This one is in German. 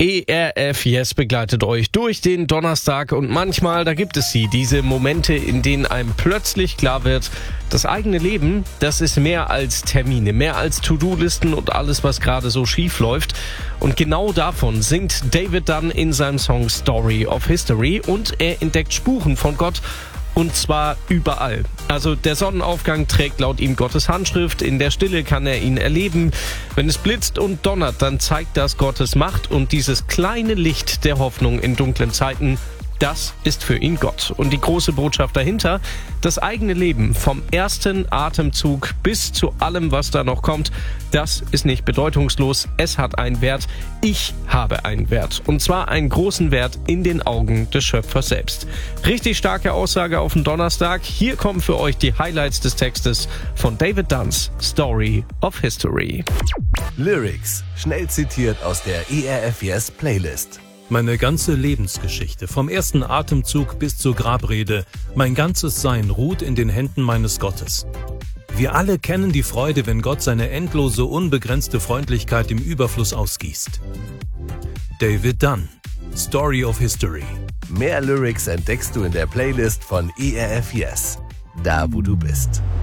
ERF Yes begleitet euch durch den Donnerstag und manchmal, da gibt es sie, diese Momente, in denen einem plötzlich klar wird, das eigene Leben, das ist mehr als Termine, mehr als To-Do-Listen und alles, was gerade so schief läuft. Und genau davon singt David Dunn in seinem Song Story of History und er entdeckt Spuren von Gott. Und zwar überall. Also der Sonnenaufgang trägt laut ihm Gottes Handschrift, in der Stille kann er ihn erleben. Wenn es blitzt und donnert, dann zeigt das Gottes Macht und dieses kleine Licht der Hoffnung in dunklen Zeiten, das ist für ihn Gott. Und die große Botschaft dahinter, das eigene Leben vom ersten Atemzug bis zu allem, was da noch kommt, das ist nicht bedeutungslos, es hat einen Wert. Ich habe einen Wert. Und zwar einen großen Wert in den Augen des Schöpfers selbst. Richtig starke Aussage auf den Donnerstag. Hier kommen für euch die Highlights des Textes von David Dunns Story of History. Lyrics, schnell zitiert aus der ERF Yes Playlist. Meine ganze Lebensgeschichte, vom ersten Atemzug bis zur Grabrede, mein ganzes Sein ruht in den Händen meines Gottes. Wir alle kennen die Freude, wenn Gott seine endlose, unbegrenzte Freundlichkeit im Überfluss ausgießt. David Dunn, Story of History. Mehr Lyrics entdeckst du in der Playlist von ERF Yes, da wo du bist.